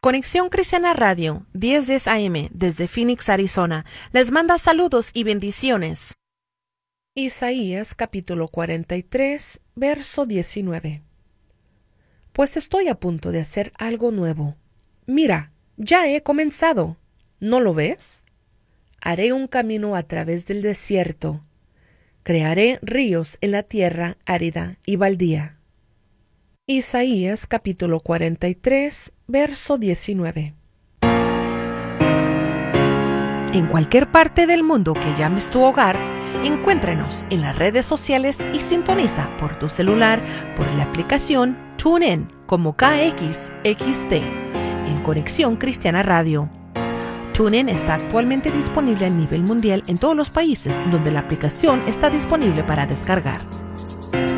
Conexión Cristiana Radio, 1010 AM, desde Phoenix, Arizona, les manda saludos y bendiciones. Isaías capítulo 43, verso 19. Pues estoy a punto de hacer algo nuevo. Mira, ya he comenzado. ¿No lo ves? Haré un camino a través del desierto. Crearé ríos en la tierra árida y baldía. Isaías capítulo 43, verso 19. En cualquier parte del mundo que llames tu hogar, encuéntranos en las redes sociales y sintoniza por tu celular por la aplicación TuneIn como KXXT en Conexión Cristiana Radio. TuneIn está actualmente disponible a nivel mundial en todos los países donde la aplicación está disponible para descargar.